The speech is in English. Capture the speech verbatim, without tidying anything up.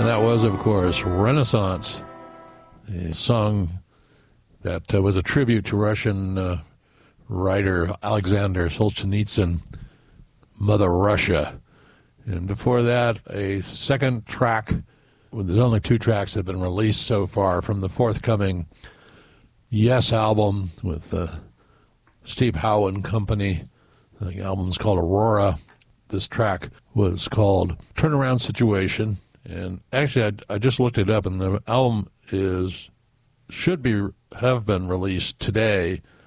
And that was, of course, Renaissance, a song that uh, was a tribute to Russian uh, writer Alexander Solzhenitsyn, Mother Russia. And before that, a second track, well, there's only two tracks that have been released so far from the forthcoming Yes album with uh, Steve Howe and Company. The album's called Aurora. This track was called Turnaround Situation. And actually, I, I just looked it up, and the album is should be have been released today,